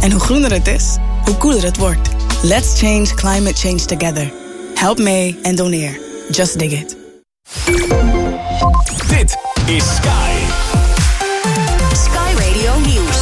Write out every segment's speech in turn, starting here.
En hoe groener het is, hoe koeler het wordt. Let's change climate change together. Help mee en doneer. Just dig it. Dit is Sky. Sky Radio Nieuws.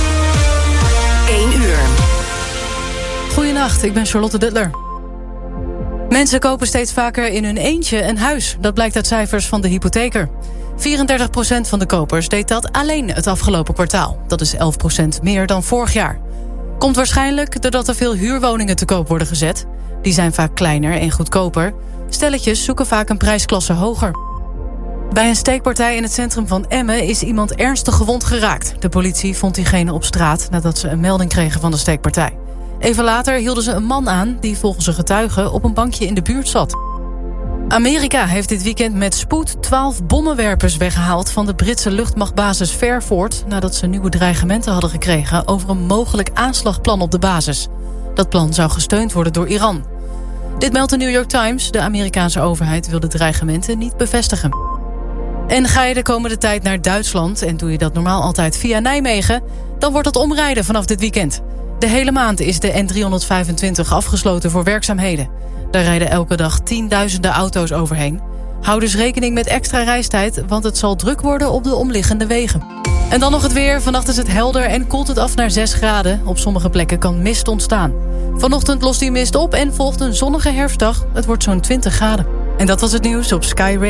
1 uur. Goedenacht, ik ben Charlotte Duttler. Mensen kopen steeds vaker in hun eentje een huis. Dat blijkt uit cijfers van de hypotheker. 34% van de kopers deed dat alleen het afgelopen kwartaal. Dat is 11% meer dan vorig jaar. Komt waarschijnlijk doordat er veel huurwoningen te koop worden gezet. Die zijn vaak kleiner en goedkoper. Stelletjes zoeken vaak een prijsklasse hoger. Bij een steekpartij in het centrum van Emmen is iemand ernstig gewond geraakt. De politie vond diegene op straat nadat ze een melding kregen van de steekpartij. Even later hielden ze een man aan die volgens een getuige op een bankje in de buurt zat. Amerika heeft dit weekend met spoed 12 bommenwerpers weggehaald van de Britse luchtmachtbasis Fairford nadat ze nieuwe dreigementen hadden gekregen over een mogelijk aanslagplan op de basis. Dat plan zou gesteund worden door Iran. Dit meldt de New York Times. De Amerikaanse overheid wil de dreigementen niet bevestigen. En ga je de komende tijd naar Duitsland en doe je dat normaal altijd via Nijmegen, dan wordt het omrijden vanaf dit weekend. De hele maand is de N325 afgesloten voor werkzaamheden. Daar rijden elke dag tienduizenden auto's overheen. Hou dus rekening met extra reistijd, want het zal druk worden op de omliggende wegen. En dan nog het weer. Vannacht is het helder en koelt het af naar 6 graden. Op sommige plekken kan mist ontstaan. Vanochtend lost die mist op en volgt een zonnige herfstdag. Het wordt zo'n 20 graden. En dat was het nieuws op Sky Radio.